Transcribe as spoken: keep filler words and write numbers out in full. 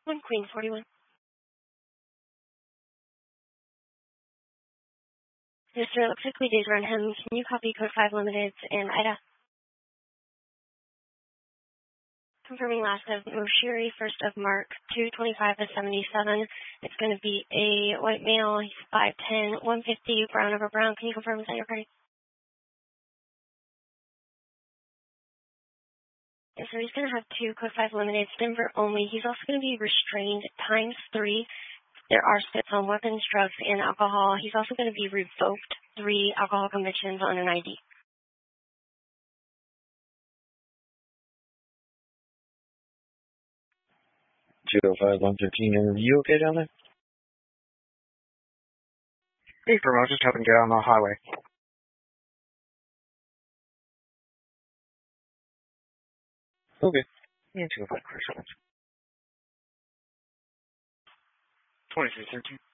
One Queen forty-one. Yes, sir. It looks like we did run him. Can you copy code five limiteds and Ida? Confirming last of Moshiri, first of Mark, two twenty-five to seventy-seven. It's going to be a white male. He's five ten, one fifty, brown over brown. Can you confirm is that your party? Yes, so he's going to have two code five limiteds, Denver only. He's also going to be restrained times three. There are spits on weapons, drugs, and alcohol. He's also going to be revoked three alcohol convictions on an I D. two oh five, one fifteen, are you okay down there? Hey, Promo, just helping get on the highway. Okay. Yeah, two oh five, Chris. twenty-three thirteen.